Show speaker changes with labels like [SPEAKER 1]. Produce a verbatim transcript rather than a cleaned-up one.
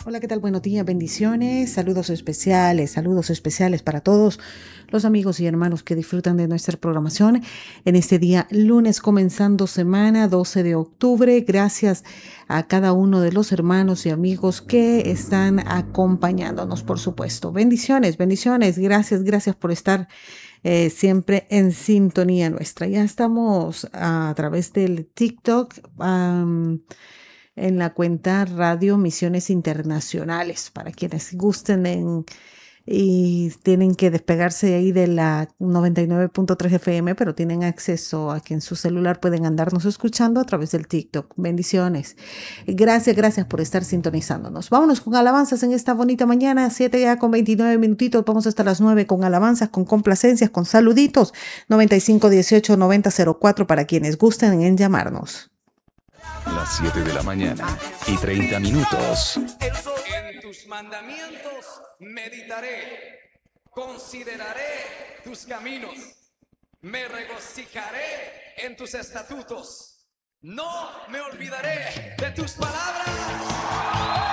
[SPEAKER 1] Hola, ¿qué tal? Buenos días, bendiciones, saludos especiales, saludos especiales para todos los amigos y hermanos que disfrutan de nuestra programación en este día lunes comenzando semana doce de octubre. Gracias a cada uno de los hermanos y amigos que están acompañándonos, por supuesto. Bendiciones, bendiciones, gracias, gracias por estar eh, siempre en sintonía nuestra. Ya estamos a través del TikTok. Um, en la cuenta Radio Misiones Internacionales, para quienes gusten en, y tienen que despegarse de ahí de la noventa y nueve punto tres F M, pero tienen acceso a que en su celular pueden andarnos escuchando a través del TikTok. Bendiciones. Gracias, gracias por estar sintonizándonos. Vámonos con alabanzas en esta bonita mañana, siete ya con veintinueve minutitos. Vamos hasta las nueve con alabanzas, con complacencias, con saluditos. noventa y cinco dieciocho noventa cero cuatro para quienes gusten en llamarnos.
[SPEAKER 2] Las siete de la mañana y treinta minutos.
[SPEAKER 3] En tus mandamientos meditaré, consideraré tus caminos, me regocijaré en tus estatutos, no me olvidaré de tus palabras.